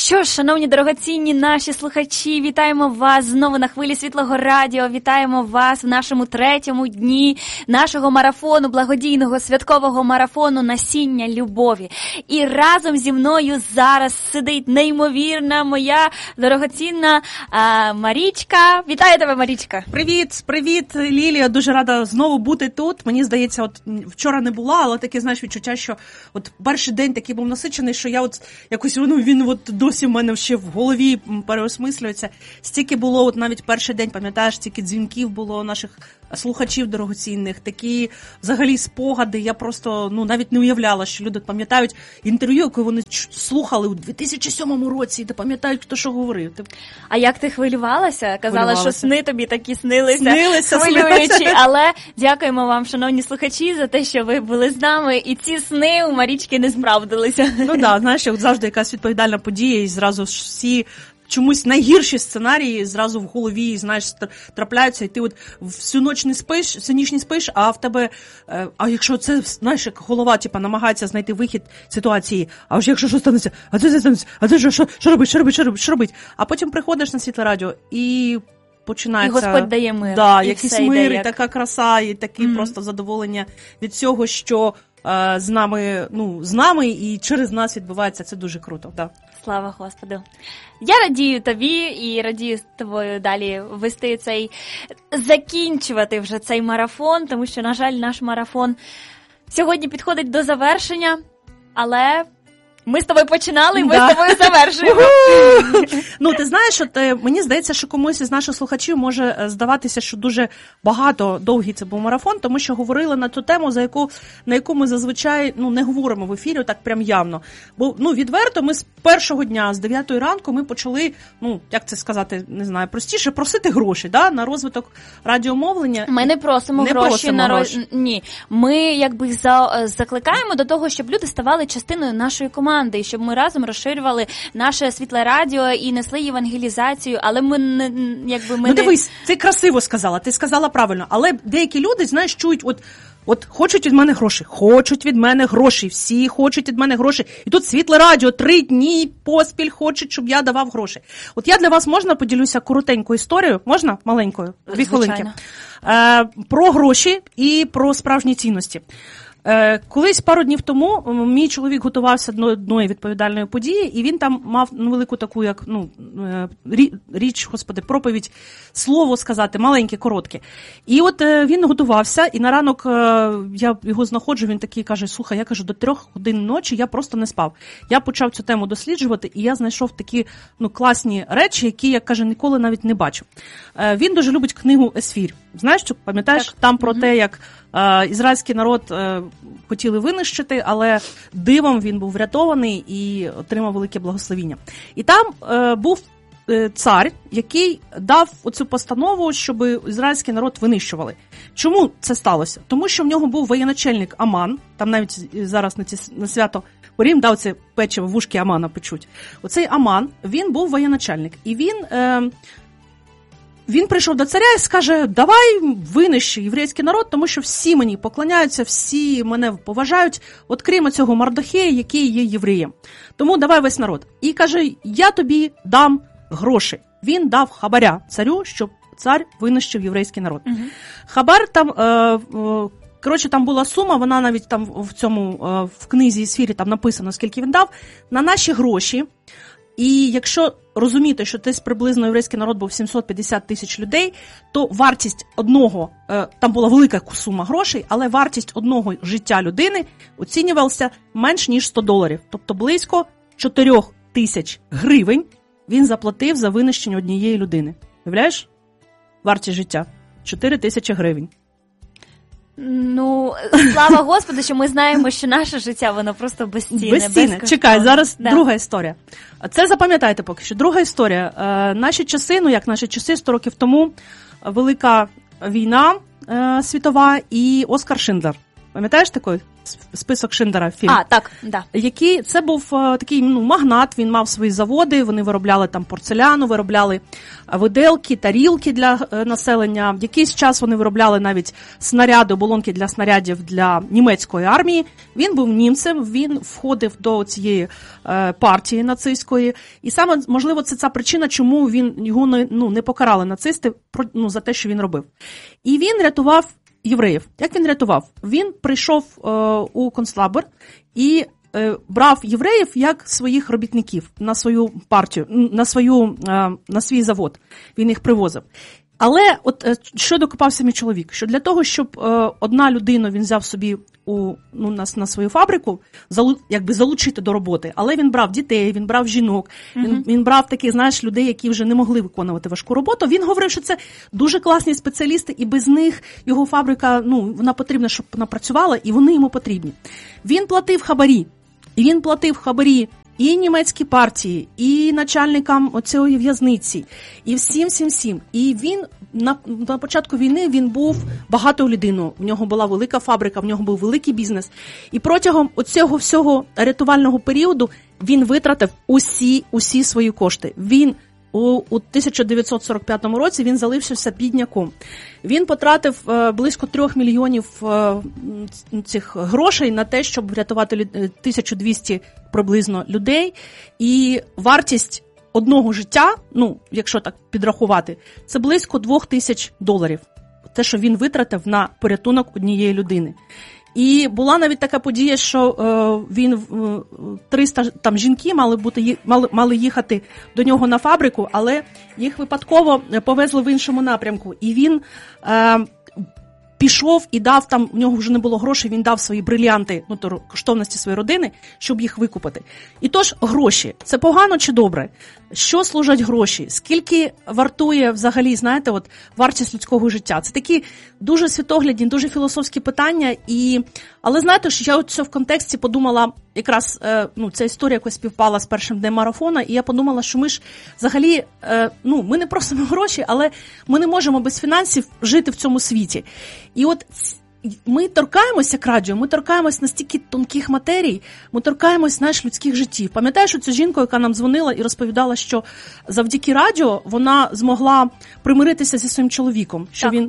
Що ж, шановні дорогоцінні наші слухачі, вітаємо вас знову на хвилі Світлого Радіо, вітаємо вас в нашому 3-му дні нашого марафону, благодійного святкового марафону «Насіння любові». І разом зі мною зараз сидить неймовірна моя дорогоцінна Марічка. Вітаю тебе, Марічка! Привіт, Лілія, дуже рада знову бути тут. Мені здається, от вчора не була, але таке, знаєш, відчуття, що от перший день такий був насичений, що я от якось, він от досі в мене ще в голові переосмислюється. Стільки було, от навіть перший день, пам'ятаєш, стільки дзвінків було наших слухачів дорогоцінних, такі взагалі спогади. Я просто навіть не уявляла, що люди пам'ятають інтерв'ю, яке вони слухали у 2007 році, і пам'ятають, хто що говорив. А як ти хвилювалася? Казала, що сни тобі такі снилися хвилюючі. Але дякуємо вам, шановні слухачі, за те, що ви були з нами, і ці сни у Марічки не справдилися. Ну так, знаєш, як завжди якась відповідальна подія, і зразу всі чомусь найгірші сценарії зразу в голові, знаєш, трапляються, і ти от всю ніч не спиш, а в тебе, а якщо це, знаєш, як голова, намагається знайти вихід ситуації, а вже якщо що станеться, а це що робить? А потім приходиш на Світле Радіо і починається... І Господь дає мир. Да, якийсь мир, і така краса, і таке просто задоволення від цього, що з нами і через нас відбувається. Це дуже круто, да. Слава Господу. Я радію тобі і радію з тобою далі закінчувати вже цей марафон, тому що, на жаль, наш марафон сьогодні підходить до завершення, але ми з тобою починали, і ми з тобою завершуємо. Ти знаєш, мені здається, що комусь із наших слухачів може здаватися, що дуже довгий це був марафон, тому що говорили на ту тему, на яку ми зазвичай не говоримо в ефірі, так прям явно. Бо, відверто, ми з першого дня, з 9 ранку, ми почали, як це сказати, не знаю, простіше, просити гроші, на розвиток радіомовлення. Ми не просимо гроші. Ні. Ми закликаємо до того, щоб люди ставали частиною нашої команди, і щоб ми разом розширювали наше Світле Радіо і несли євангелізацію, але ми не... Дивись, ти красиво сказала, ти сказала правильно, але деякі люди, знаєш, чують, от хочуть від мене гроші, всі хочуть від мене гроші, і тут Світле Радіо 3 дні поспіль хочуть, щоб я давав гроші. От я для вас поділюся коротенькою історією, можна? Маленькою? 2 хвилинки. Про гроші і про справжні цінності. Колись пару днів тому мій чоловік готувався до одної відповідальної події, і він там мав велику таку, проповідь, слово сказати, маленьке, коротке. І от він готувався, і на ранок я його знаходжу, він такий каже: слухай, я кажу, до 3 годин ночі я просто не спав. Я почав цю тему досліджувати, і я знайшов такі класні речі, які, як каже, ніколи навіть не бачив. Він дуже любить книгу «Есфір». Знаєш, пам'ятаєш? Так. Там про те, як ізраїльський народ хотіли винищити, але дивом він був врятований і отримав велике благословіння. І там був цар, який дав оцю постанову, щоб ізраїльський народ винищували. Чому це сталося? Тому що в нього був воєначальник Аман, там навіть зараз на свято Пурім дав це печиво, вушки Амана печуть. Оцей Аман, він був воєначальник, і він прийшов до царя і скаже: давай винищи єврейський народ, тому що всі мені поклоняються, всі мене поважають, от крім цього Мардохея, який є євреєм. Тому давай весь народ. І каже: я тобі дам гроші. Він дав хабаря царю, щоб цар винищив єврейський народ. Угу. Хабар там... там була сума, вона навіть там в книзі «Есфірі» там написано, скільки він дав, на наші гроші. І якщо розуміти, що десь приблизно єврейський народ був 750 тисяч людей, то вартість там була велика сума грошей, але вартість одного життя людини оцінювалася менш ніж $100. Тобто близько 4 тисяч гривень він заплатив за винищення однієї людини. Уявляєш? Вартість життя. 4 тисячі гривень. Слава Господу, що ми знаємо, що наше життя, воно просто безцінне. Безцінне. Чекай, зараз друга історія. Це запам'ятайте поки що. Друга історія. Наші часи, 100 років тому, велика війна світова і Оскар Шиндлер. Пам'ятаєш такий список Шиндлера, фільм? Так, да. Який, це був такий магнат, він мав свої заводи, вони виробляли там порцеляну, виробляли виделки, тарілки для населення. В якийсь час вони виробляли навіть снаряди, оболонки для снарядів для німецької армії. Він був німцем, він входив до цієї партії нацистської. І саме, можливо, це ця причина, чому його не покарали нацисти за те, що він робив. І він рятував євреїв. Як він рятував? Він прийшов у концлагер і брав євреїв як своїх робітників на свою партію, на свій завод. Він їх привозив. Але от що докопався мій чоловік? Що для того, щоб одна людина він взяв собі на свою фабрику, залучити до роботи, але він брав дітей, він брав жінок, він брав таких, знаєш, людей, які вже не могли виконувати важку роботу. Він говорив, що це дуже класні спеціалісти, і без них його фабрика, вона потрібна, щоб вона працювала, і вони йому потрібні. Він платив хабарі. І він платив хабарі і німецькій партії, і начальникам оцієї в'язниці, і всім. І він на початку війни він був багатою людиною. В нього була велика фабрика, в нього був великий бізнес. І протягом оцього всього рятувального періоду він витратив усі свої кошти. Він у 1945 році він залишився бідняком. Він потратив близько 3 мільйонів цих грошей на те, щоб врятувати 1200 приблизно людей. І вартість одного життя, якщо так підрахувати, це близько $2000. Те, що він витратив на порятунок однієї людини. І була навіть така подія, що 300 там жінки мали їхати до нього на фабрику, але їх випадково повезли в іншому напрямку. І він пішов і дав, там в нього вже не було грошей, він дав свої брилянти, коштовності своєї родини, щоб їх викупити. І тож гроші, це погано чи добре? Що служать гроші? Скільки вартує взагалі, знаєте, вартість людського життя? Це такі дуже світоглядні, дуже філософські питання. Але знаєте, що я в контексті подумала, якраз ця історія якось співпала з першим днем марафона, і я подумала, що ми ж взагалі, ми не просимо гроші, але ми не можемо без фінансів жити в цьому світі. І от ми торкаємося як радіо, ми торкаємось настільки тонких матерій, ми торкаємось, людських життів. Пам'ятаєш цю жінку, яка нам дзвонила і розповідала, що завдяки радіо вона змогла примиритися зі своїм чоловіком, що він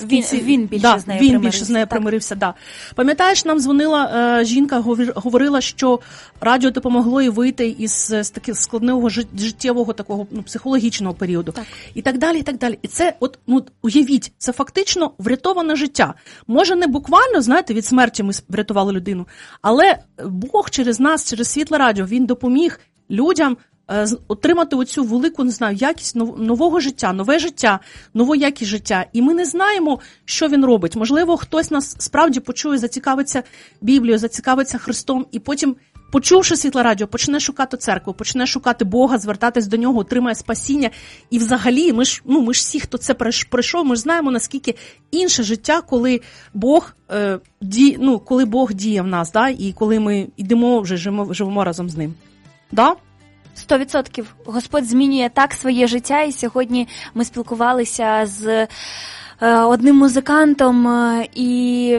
більше з нею примирився. Да. Пам'ятаєш, нам дзвонила жінка, говорила, що радіо допомогло їй вийти із такого складного життєвого такого психологічного періоду. Так. І так далі, і так далі. І це, уявіть, це фактично врятоване життя. Може, не буквально, знаєте, від смерті ми врятували людину, але Бог через нас, через Світле Радіо, він допоміг людям отримати оцю велику, якість нового життя, нове життя, нову якість життя. І ми не знаємо, що він робить. Можливо, хтось нас справді почує, зацікавиться Біблією, зацікавиться Христом, і потім, почувши Світле Радіо, почне шукати церкву, почне шукати Бога, звертатись до нього, отримає спасіння. І взагалі, ми ж всі, хто це пройшов, ми ж знаємо, наскільки інше життя, коли Бог діє в нас, да? І коли ми йдемо, вже живемо разом з ним. Да? 100%. Господь змінює так своє життя, і сьогодні ми спілкувалися з одним музикантом, і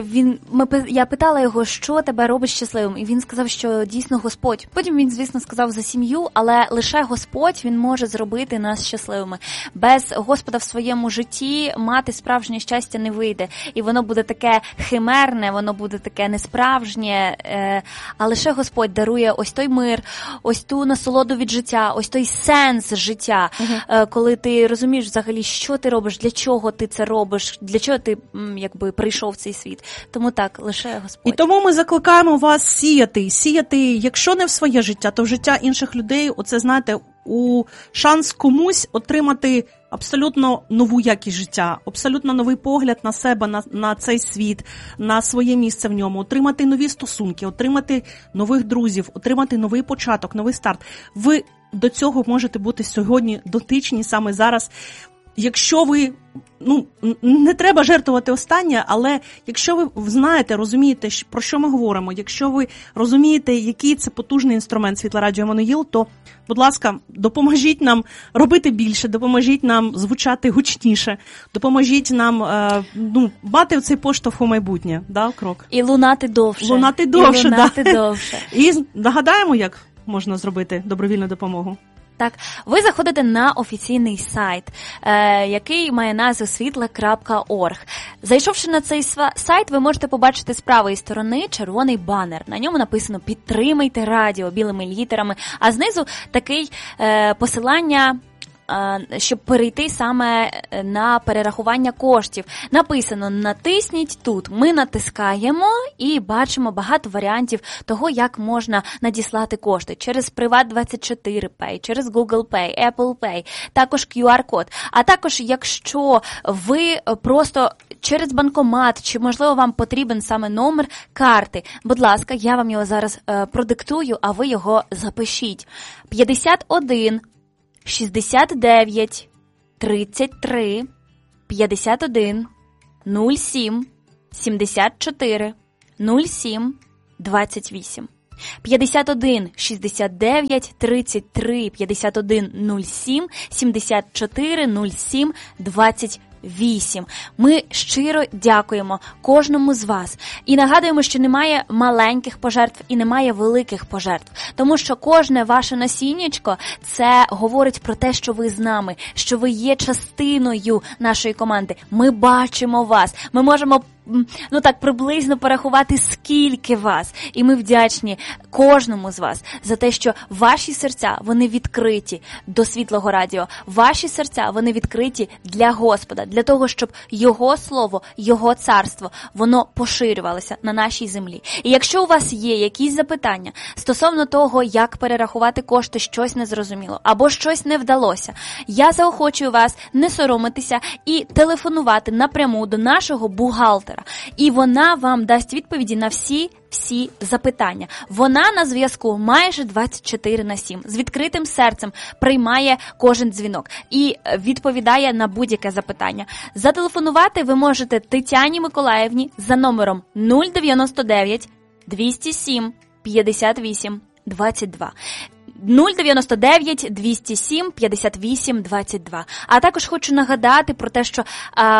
я питала його, що тебе робить щасливим, і він сказав, що дійсно Господь. Потім він, звісно, сказав за сім'ю, але лише Господь, він може зробити нас щасливими. Без Господа в своєму житті мати справжнє щастя не вийде, і воно буде таке химерне, воно буде таке несправжнє, а лише Господь дарує ось той мир, ось ту насолоду від життя, ось той сенс життя, коли ти розумієш взагалі, що ти робиш, для чого ти це робиш, для чого ти прийшов в цей світ. Тому так, лише Господь. І тому ми закликаємо вас сіяти, якщо не в своє життя, то в життя інших людей. Оце, знаєте, у шанс комусь отримати абсолютно нову якість життя, абсолютно новий погляд на себе, на цей світ, на своє місце в ньому, отримати нові стосунки, отримати нових друзів, отримати новий початок, новий старт. Ви до цього можете бути сьогодні дотичні саме зараз. якщо ви, не треба жертвувати останнє, але якщо ви знаєте, розумієте, про що ми говоримо, якщо ви розумієте, який це потужний інструмент Світле Радіо Еммануїл, то, будь ласка, допоможіть нам робити більше, допоможіть нам звучати гучніше, допоможіть нам мати цей поштовх у майбутнє, крок. І лунати довше. Довше. І нагадаємо, як можна зробити добровільну допомогу. Так, ви заходите на офіційний сайт, який має назву світле.орг. Зайшовши на цей сайт, ви можете побачити з правої сторони червоний банер. На ньому написано «Підтримайте радіо» білими літерами, а знизу такий посилання, щоб перейти саме на перерахування коштів. Написано «Натисніть тут». Ми натискаємо і бачимо багато варіантів того, як можна надіслати кошти. Через Приват24 Pay, через Google Pay, Apple Pay, також QR-код. А також, якщо ви просто через банкомат, чи, можливо, вам потрібен саме номер карти, будь ласка, я вам його зараз продиктую, а ви його запишіть. 51 69 33 51 07 74 07 28. 51 69 33 51 07 74 07 28. Ми щиро дякуємо кожному з вас. І нагадуємо, що немає маленьких пожертв і немає великих пожертв. Тому що кожне ваше насіннячко – це говорить про те, що ви з нами, що ви є частиною нашої команди. Ми бачимо вас. Ми можемо приблизно порахувати, скільки вас. І ми вдячні кожному з вас за те, що ваші серця, вони відкриті до Світлого Радіо. Ваші серця, вони відкриті для Господа, для того, щоб Його Слово, Його Царство, воно поширювалося на нашій землі. І якщо у вас є якісь запитання стосовно того, як перерахувати кошти, щось незрозуміло, або щось не вдалося, я заохочую вас не соромитися і телефонувати напряму до нашого бухгалтера. І вона вам дасть відповіді на всі запитання. Вона на зв'язку майже 24/7. З відкритим серцем приймає кожен дзвінок і відповідає на будь-яке запитання. Зателефонувати ви можете Тетяні Миколаївні за номером 099 207 58 22. 099 207 58 22. А також хочу нагадати про те, що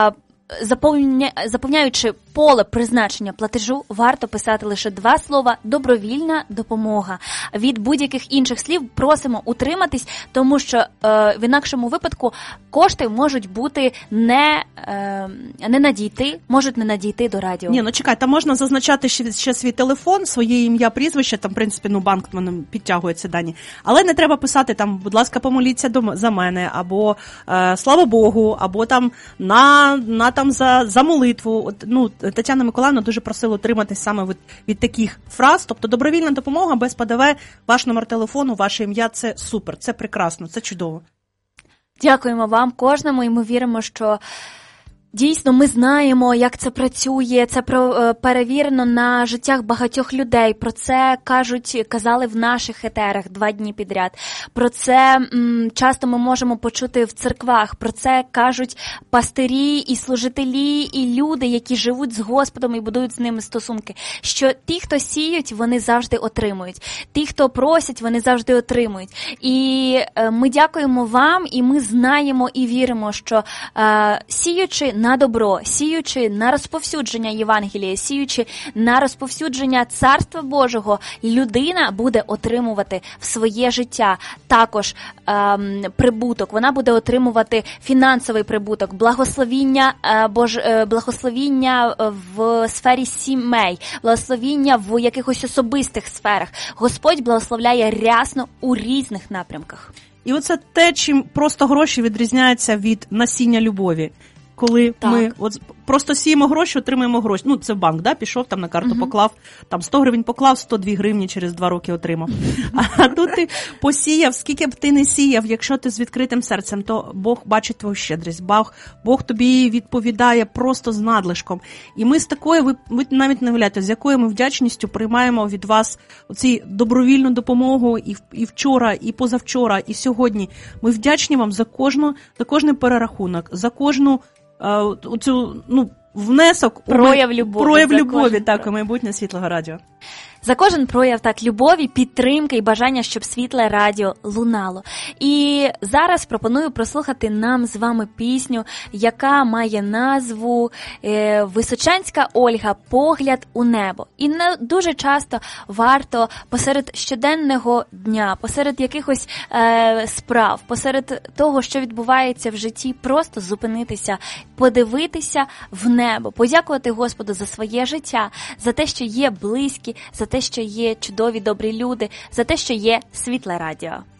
заповняючи поле призначення платежу, варто писати лише 2 слова «добровільна допомога». Від будь-яких інших слів просимо утриматись, тому що в інакшому випадку кошти можуть бути можуть не надійти до радіо. Ні, чекай, там можна зазначати ще свій телефон, своє ім'я, прізвище, там, в принципі, банк підтягує ці дані. Але не треба писати там, будь ласка, помоліться за мене, або слава Богу, або там за молитву. Тетяна Миколаївна дуже просила утриматись саме від таких фраз. Тобто добровільна допомога без ПДВ, ваш номер телефону, ваше ім'я – це супер, це прекрасно, це чудово. Дякуємо вам кожному, і ми віримо, що дійсно ми знаємо, як це працює, це перевірено на життях багатьох людей. Про це казали в наших етерах 2 дні підряд. Про це часто ми можемо почути в церквах. Про це кажуть пастирі і служителі, і люди, які живуть з Господом і будують з ними стосунки. Що ті, хто сіють, вони завжди отримують. Ті, хто просять, вони завжди отримують. І ми дякуємо вам, і ми знаємо і віримо, що сіючи на добро, сіючи на розповсюдження Євангелія, сіючи на розповсюдження Царства Божого, людина буде отримувати в своє життя також прибуток. Вона буде отримувати фінансовий прибуток, благословіння в сфері сімей, благословіння в якихось особистих сферах. Господь благословляє рясно у різних напрямках. І оце те, чим просто гроші відрізняються від насіння любові. Коли ми просто сіємо гроші, отримуємо гроші. Ну, це в банк, да? Пішов там на карту, поклав, там 100 гривень поклав, 102 гривні через 2 роки отримав. А тут ти посіяв, скільки б ти не сіяв, якщо ти з відкритим серцем, то Бог бачить твою щедрість, Бог тобі відповідає просто з надлишком. І ми з такою, ви навіть не уявляєте, з якою ми вдячністю приймаємо від вас оці добровільну допомогу і вчора, і позавчора, і сьогодні. Ми вдячні вам за кожний перерахунок, за кожну оцю, внесок, прояв любові, так, у майбутнє Світлого Радіо. За кожен прояв так любові, підтримки і бажання, щоб Світле Радіо лунало. І зараз пропоную прослухати нам з вами пісню, яка має назву «Височанська Ольга. Погляд у небо». І не дуже часто варто посеред щоденного дня, посеред якихось справ, посеред того, що відбувається в житті, просто зупинитися, подивитися в небо, подякувати Господу за своє життя, за те, що є близькі, за те, що є чудові, добрі люди, за те, що є Світле Радіо.